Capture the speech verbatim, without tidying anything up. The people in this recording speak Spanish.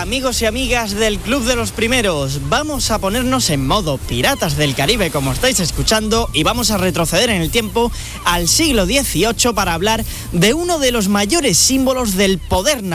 Amigos y amigas del Club de los Primeros, vamos a ponernos en modo Piratas del Caribe, como estáis escuchando, y vamos a retroceder en el tiempo al siglo dieciocho para hablar de uno de los mayores símbolos del poder